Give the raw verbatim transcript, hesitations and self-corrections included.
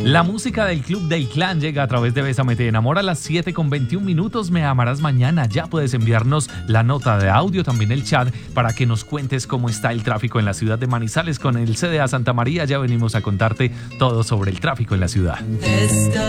La música del Club del Clan llega a través de Bésame Te Enamora a las siete con veintiún minutos. Me amarás mañana. Ya puedes enviarnos la nota de audio, también el chat, para que nos cuentes cómo está el tráfico en la ciudad de Manizales con el C D A Santa María. Ya venimos a contarte todo sobre el tráfico en la ciudad.